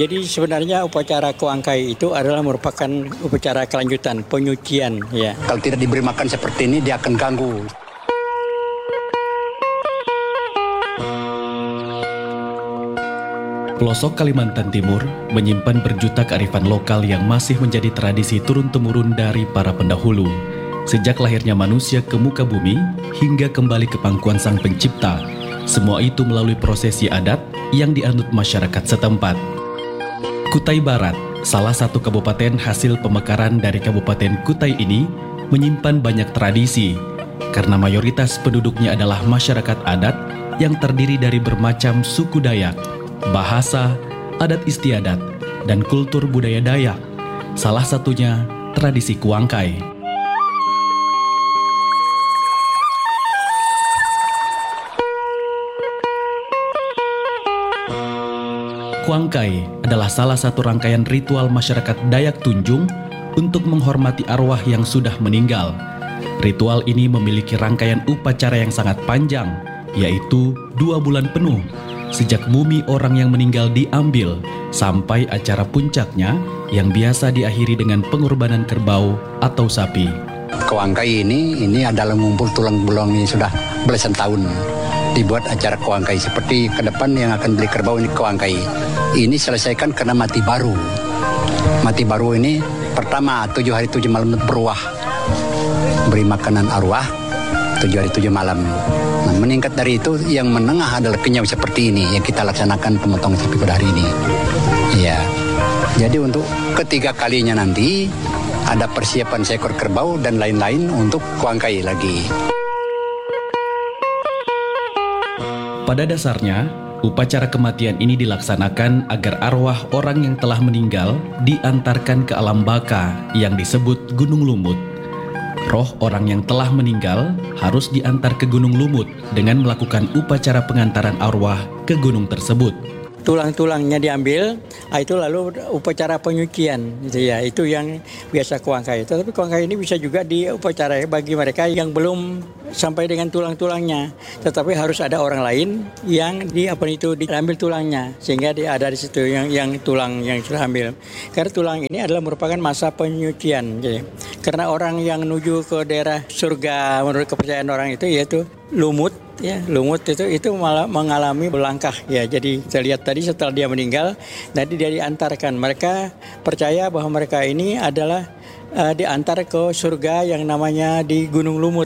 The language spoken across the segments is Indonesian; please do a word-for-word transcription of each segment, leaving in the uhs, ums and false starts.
Jadi sebenarnya upacara Kuangkai itu adalah merupakan upacara kelanjutan, penyucian ya. Kalau tidak diberi makan seperti ini dia akan ganggu. Pelosok Kalimantan Timur menyimpan berjuta kearifan lokal yang masih menjadi tradisi turun-temurun dari para pendahulu. Sejak lahirnya manusia ke muka bumi hingga kembali ke pangkuan Sang Pencipta, semua itu melalui prosesi adat yang dianut masyarakat setempat. Kutai Barat, salah satu kabupaten hasil pemekaran dari Kabupaten Kutai ini, menyimpan banyak tradisi karena mayoritas penduduknya adalah masyarakat adat yang terdiri dari bermacam suku Dayak, bahasa, adat istiadat, dan kultur budaya Dayak. Salah satunya tradisi Kuangkai. Kuangkai adalah salah satu rangkaian ritual masyarakat Dayak Tunjung untuk menghormati arwah yang sudah meninggal. Ritual ini memiliki rangkaian upacara yang sangat panjang, yaitu dua bulan penuh, sejak mumi orang yang meninggal diambil sampai acara puncaknya yang biasa diakhiri dengan pengorbanan kerbau atau sapi. Kuangkai ini ini adalah ngumpul tulang belulang ini sudah belasan tahun. Dibuat acara Kuangkai seperti ke depan yang akan beli kerbau ini Kuangkai. Ini selesaikan karena mati baru. Mati baru ini pertama tujuh hari tujuh malam beruah, beri makanan arwah tujuh hari tujuh malam. Nah, meningkat dari itu yang menengah adalah kenyau seperti ini yang kita laksanakan pemotongan sapi pada hari ini. Ya, jadi untuk ketiga kalinya nanti ada persiapan seekor kerbau dan lain-lain untuk Kuangkai lagi. Pada dasarnya, upacara kematian ini dilaksanakan agar arwah orang yang telah meninggal diantarkan ke alam baka yang disebut Gunung Lumut. Roh orang yang telah meninggal harus diantar ke Gunung Lumut dengan melakukan upacara pengantaran arwah ke gunung tersebut. Tulang-tulangnya diambil, itu lalu upacara penyucian, gitu ya. Itu yang biasa Kuangkai. Tetapi Kuangkai ini bisa juga diupacarai bagi mereka yang belum sampai dengan tulang-tulangnya, tetapi harus ada orang lain yang di apa itu diambil tulangnya, sehingga dia ada di situ yang yang tulang yang sudah ambil. Karena tulang ini adalah merupakan masa penyucian, jadi. Karena orang yang menuju ke daerah surga menurut kepercayaan orang itu yaitu lumut. Ya, lumut itu itu malah mengalami belangkah ya. Jadi saya lihat tadi setelah dia meninggal, nanti dia diantarkan. Mereka percaya bahwa mereka ini adalah uh, diantar ke surga yang namanya di Gunung Lumut.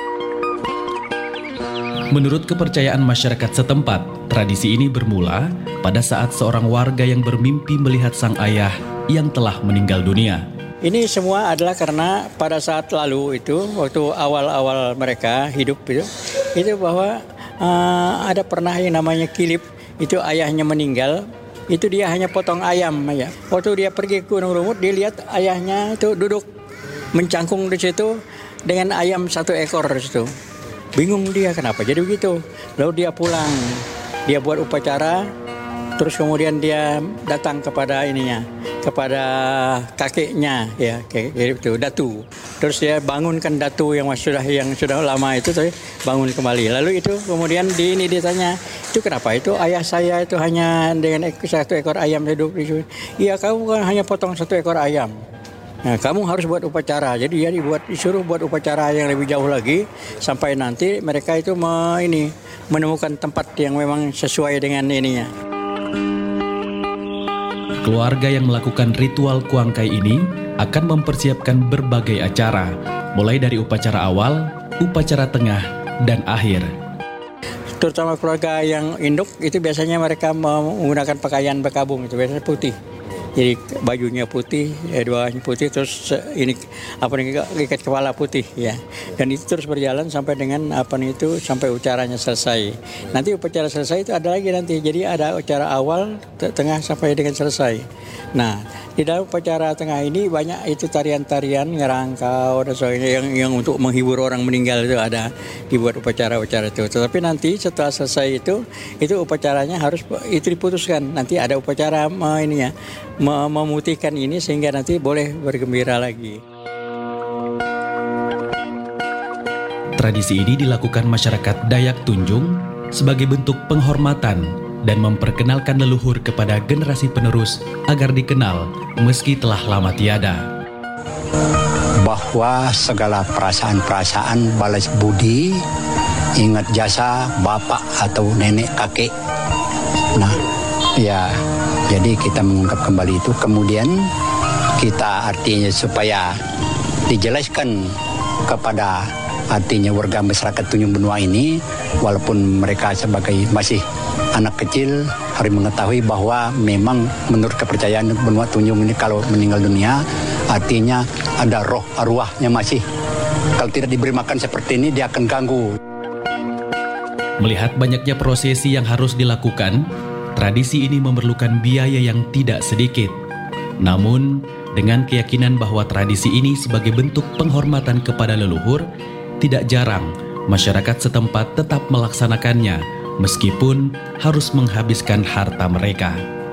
Menurut kepercayaan masyarakat setempat, tradisi ini bermula pada saat seorang warga yang bermimpi melihat sang ayah yang telah meninggal dunia. Ini semua adalah karena pada saat lalu itu, waktu awal-awal mereka hidup itu, itu bahwa uh, ada pernah yang namanya Kilip, itu ayahnya meninggal, itu dia hanya potong ayam ya. Waktu dia pergi ke Gunung Lumut, dia lihat ayahnya itu duduk mencangkung di situ dengan ayam satu ekor di situ. Bingung dia kenapa jadi begitu. Lalu dia pulang, dia buat upacara. Terus kemudian dia datang kepada ininya, kepada kakeknya, ya, kayak itu datu. Terus dia bangunkan datu yang sudah yang sudah lama itu, tapi bangun kembali. Lalu itu kemudian di ini ditanya, itu kenapa itu ayah saya itu hanya dengan satu ekor ayam hidup di sini? Iya, kamu kan hanya potong satu ekor ayam. Nah, kamu harus buat upacara. Jadi dia dibuat disuruh buat upacara yang lebih jauh lagi sampai nanti mereka itu me, ini menemukan tempat yang memang sesuai dengan ininya. Keluarga yang melakukan ritual Kuangkai ini akan mempersiapkan berbagai acara, mulai dari upacara awal, upacara tengah, dan akhir. Terutama keluarga yang induk itu biasanya mereka menggunakan pakaian bekabung, itu biasanya putih. Jadi bajunya putih, ya, duanya putih, terus ini apa nih ikat kepala putih ya. Dan itu terus berjalan sampai dengan apa nih itu sampai upacaranya selesai. Nanti upacara selesai itu ada lagi nanti. Jadi ada upacara awal, tengah sampai dengan selesai. Nah, di dalam upacara tengah ini banyak itu tarian-tarian ngerangkau dan sebagainya yang yang untuk menghibur orang meninggal itu ada dibuat upacara-upacara itu. Tetapi nanti setelah selesai itu itu upacaranya harus itu diputuskan. Nanti ada upacara uh, ini ya memutihkan ini sehingga nanti boleh bergembira lagi. Tradisi ini dilakukan masyarakat Dayak Tunjung sebagai bentuk penghormatan dan memperkenalkan leluhur kepada generasi penerus agar dikenal meski telah lama tiada. Bahwa segala perasaan-perasaan balas budi, ingat jasa bapak atau nenek kakek. Nah, ya, jadi kita mengungkap kembali itu. Kemudian kita artinya supaya dijelaskan kepada artinya warga masyarakat Tunjung Benua ini, walaupun mereka sebagai masih anak kecil harus mengetahui bahwa memang menurut kepercayaan benua Tunjung ini kalau meninggal dunia artinya ada roh arwahnya masih. Kalau tidak diberi makan seperti ini dia akan ganggu. Melihat banyaknya prosesi yang harus dilakukan, tradisi ini memerlukan biaya yang tidak sedikit. Namun, dengan keyakinan bahwa tradisi ini sebagai bentuk penghormatan kepada leluhur, tidak jarang masyarakat setempat tetap melaksanakannya meskipun harus menghabiskan harta mereka.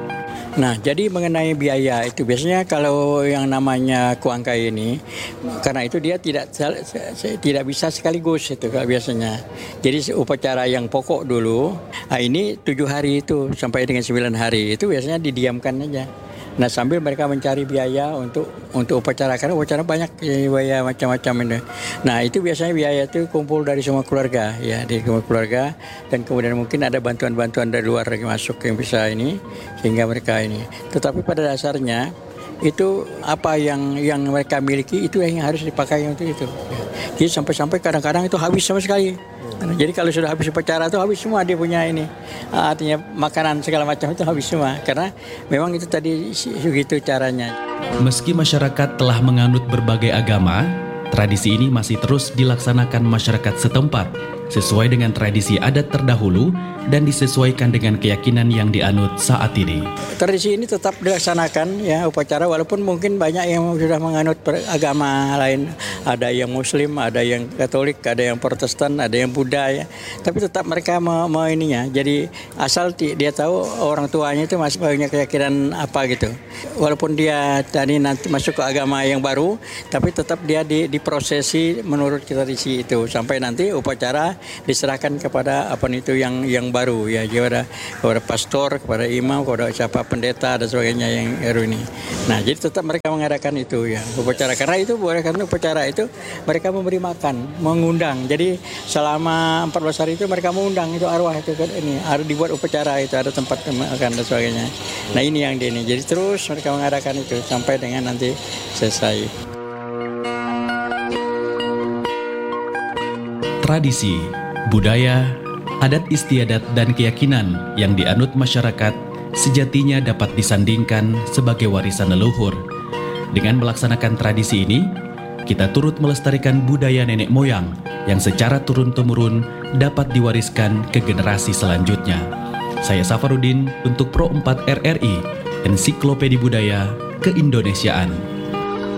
Nah, jadi mengenai biaya itu biasanya kalau yang namanya kuangkai ini, karena itu dia tidak tidak bisa sekaligus itu kalau biasanya. Jadi upacara yang pokok dulu, nah ini tujuh hari itu sampai dengan sembilan hari itu biasanya didiamkan aja. Nah, sambil mereka mencari biaya untuk untuk upacara, karena upacara banyak biaya macam-macam ini. Nah, itu biasanya biaya itu kumpul dari semua keluarga, ya, dari semua keluarga, dan kemudian mungkin ada bantuan-bantuan dari luar yang masuk yang bisa ini, sehingga mereka ini. Tetapi pada dasarnya itu apa yang yang mereka miliki itu yang harus dipakai untuk itu. Jadi sampai-sampai kadang-kadang itu habis sama sekali. Jadi kalau sudah habis upacara itu habis semua dia punya ini, artinya makanan segala macam itu habis semua, karena memang itu tadi begitu caranya. Meski masyarakat telah menganut berbagai agama, tradisi ini masih terus dilaksanakan masyarakat setempat sesuai dengan tradisi adat terdahulu dan disesuaikan dengan keyakinan yang dianut saat ini. Tradisi ini tetap dilaksanakan ya upacara, walaupun mungkin banyak yang sudah menganut agama lain, ada yang Muslim, ada yang Katolik, ada yang Protestan, ada yang Buddha ya. Tapi tetap mereka mau, mau ininya. Jadi asal dia tahu orang tuanya itu masih punya keyakinan apa gitu. Walaupun dia tadi nanti masuk ke agama yang baru, tapi tetap dia di, diprosesi menurut tradisi itu sampai nanti upacara diserahkan kepada apa itu yang yang baru ya, kepada kepada pastor, kepada imam, kepada siapa pendeta dan sebagainya yang baru ini. Nah, jadi tetap mereka mengadakan itu ya upacara, karena itu boleh, karena upacara itu mereka memberi makan, mengundang. Jadi selama empat belas hari itu mereka mengundang itu arwah itu kan ini, harus dibuat upacara itu, ada tempat makan dan sebagainya. Nah, ini yang di ini. Jadi terus mereka mengadakan itu sampai dengan nanti selesai. Tradisi, budaya, adat istiadat dan keyakinan yang dianut masyarakat sejatinya dapat disandingkan sebagai warisan leluhur. Dengan melaksanakan tradisi ini, kita turut melestarikan budaya nenek moyang yang secara turun-temurun dapat diwariskan ke generasi selanjutnya. Saya Safarudin untuk Pro empat R R I, Ensiklopedia Budaya Keindonesiaan.